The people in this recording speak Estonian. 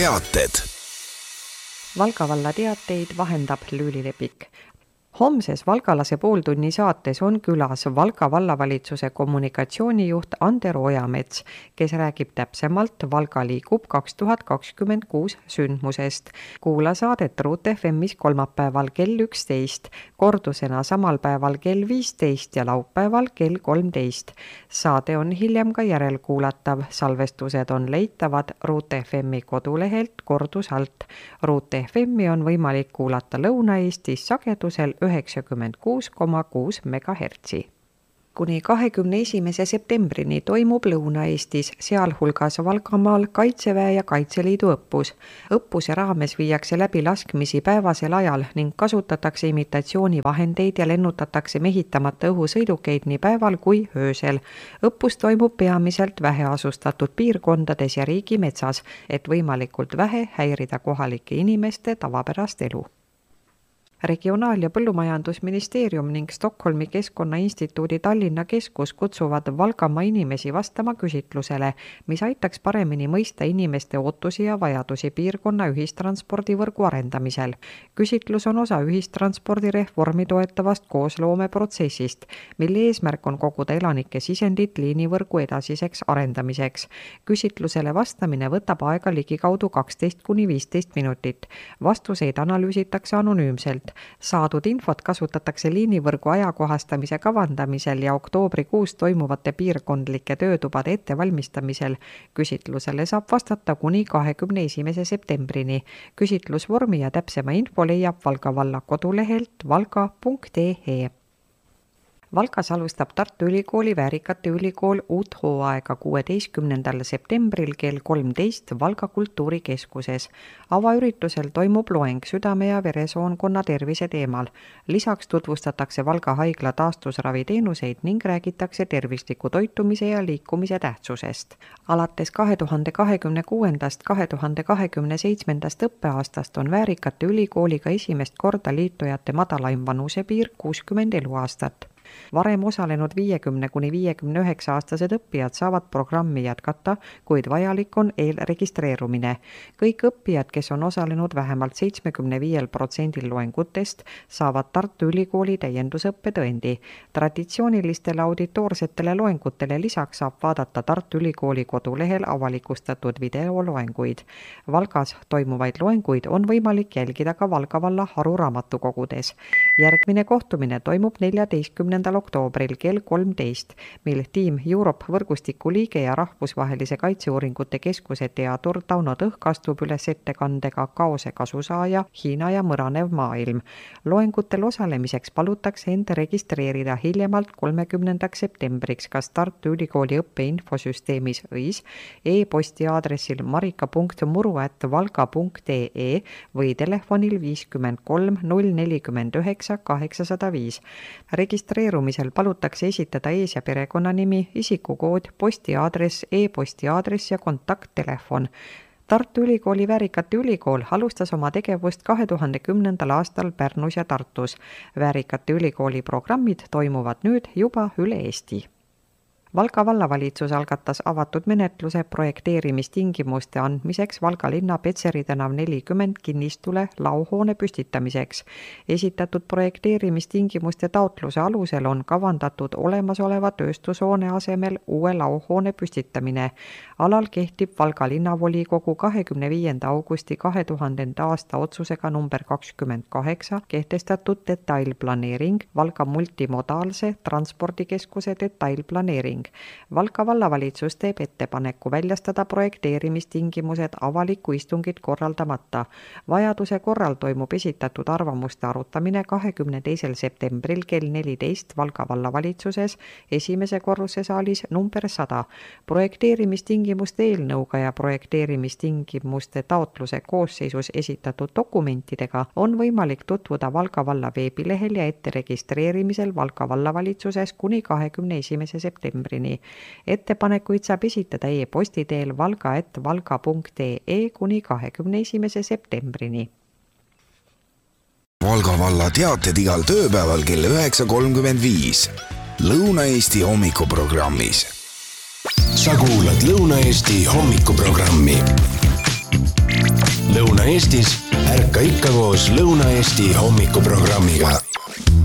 teated. Valga valla teateid vahendab Lüüli Lepik. Homses Valgalase pooltunni saates on külas Valga vallavalitsuse kommunikatsioonijuht Andero Ojamets, kes räägib täpsemalt Valga liigub 2026 sündmusest. Kuula saadet Ruut FMis kolmapäeval kell 11, kordusena samal päeval kell 15 ja laupäeval kell 13. Saade on hiljem ka järelkuulatav. Salvestused on leitavad Ruut FMi kodulehelt kordusalt. Ruut FMi on võimalik kuulata Lõuna-Eestis sagedusel 96,6 MHz. Kuni 21. septembrini toimub Lõuna-Eestis, sealhulgas Valgamaal Kaitseväe ja Kaitseliidu õppus. Õppuse raames viiakse läbi laskmisi päevasel ajal ning kasutatakse imitatsioonivahendeid ja lennutatakse mehitamata õhusõidukeid nii päeval kui öösel. Õppus toimub peamiselt väheasustatud piirkondades ja riigimetsas, et võimalikult vähe häirida kohalike inimeste tavapärast elu. Regionaal- ja Põllumajandusministeerium ning Stockholmi Keskkonnainstituudi Tallinna Keskus kutsuvad Valgamaa inimesi vastama küsitlusele, mis aitaks paremini mõista inimeste ootusi ja vajadusi piirkonna ühistranspordivõrgu arendamisel. Küsitlus on osa ühistranspordireformi toetavast koosloomeprotsessist, mille eesmärk on koguda elanike sisendit liinivõrgu edasiseks arendamiseks. Küsitlusele vastamine võtab aega ligikaudu 12–15 minutit. Vastuseid analüüsitakse anonüümselt. Saadud infot kasutatakse liinivõrgu ajakohastamise kavandamisel ja oktoobrikuus toimuvate piirkondlike töötubade ettevalmistamisel. Küsitlusele saab vastata kuni 21. septembrini. Küsitlusvormi ja täpsema info leiab Valga valla kodulehelt valga.ee. Valgas alustab Tartu Ülikooli Väärikate Ülikool uut hooaega 16. septembril kell 13 Valga kultuurikeskuses. Avaüritusel toimub loeng südame- ja veresoonkonna tervise teemal. Lisaks tutvustatakse Valga haigla taastusraviteenuseid ning räägitakse tervisliku toitumise ja liikumise tähtsusest. Alates 2026–2027 õppeaastast on Väärikate Ülikooliga esimest korda liitujate madalaim vanusepiir 60 eluaastat. Varem osalenud 50–59-aastased õppijad saavad programmi jätkata, kuid vajalik on eelregistreerumine. Kõik õppijad, kes on osalenud vähemalt 75% loengutest, saavad Tartu Ülikooli täiendusõppe tõendi. Traditsioonilistele auditoorsetele loengutele lisaks saab vaadata Tartu Ülikooli kodulehel avalikustatud videoloenguid. Valgas toimuvaid loenguid on võimalik jälgida ka Valga valla haruraamatukogudes. Järgmine kohtumine toimub 14. oktoobril kell 13, mil Team Europe võrgustiku liige ja Rahvusvahelise Kaitseuuringute Keskuse teadur Tauno Tõhk astub üles ettekandega Kaose kasusaaja, Hiina ja mõranev maailm. Loengutel osalemiseks palutakse end registreerida hiljemalt 30. septembriks kas Tartu Ülikooli õppeinfosüsteemis õis, e-posti aadressil marika.muru@valga.ee või telefonil 53 049 805. Registreerumisel palutakse esitada ees- ja perekonnanimi, isikukood, postiaadress, e-posti aadress ja kontakttelefon. Tartu Ülikooli Väärikate Ülikool alustas oma tegevust 2010. aastal Pärnus ja Tartus. Väärikate Ülikooli programmid toimuvad nüüd juba üle Eesti. Valga vallavalitsus algatas avatud menetluse projekteerimistingimuste andmiseks Valga linna Petseri tänav 40 kinnistule laohoone püstitamiseks. Esitatud projekteerimistingimuste taotluse alusel on kavandatud olemasoleva tööstushoone asemel uue laohoone püstitamine. Alal kehtib Valga linnavolikogu 25. augusti 2000. aasta otsusega number 28 kehtestatud detailplaneering, Valga multimodaalse transpordikeskuse detailplaneering. Valga vallavalitsus teeb ettepaneku väljastada projekteerimistingimused avaliku istungit korraldamata. Vajaduse korral toimub esitatud arvamuste arutamine 22. septembril kell 14 Valga vallavalitsuses esimese korruse saalis number 100. Projekteerimistingimuste eelnõuga ja projekteerimistingimuste taotluse koosseisus esitatud dokumentidega on võimalik tutvuda Valga valla veebilehel ja etteregistreerimisel Valga vallavalitsuses kuni 21. septembrini. Ettepanekuid saab esitada e-posti teel valga@valga.ee kuni 21. septembrini. Valga valla teated igal tööpäeval kell 9:35 Lõuna-Eesti hommikuprogrammis. Sa kuulad Lõuna-Eesti hommikuprogrammi. Lõuna-Eestis, ärka ikka koos Lõuna-Eesti hommikuprogrammiga.